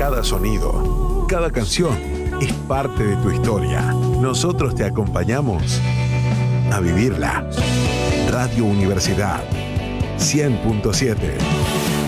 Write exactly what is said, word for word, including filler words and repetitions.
cada sonido, cada canción es parte de tu historia. Nosotros te acompañamos a vivirla. Radio Universidad cien punto siete.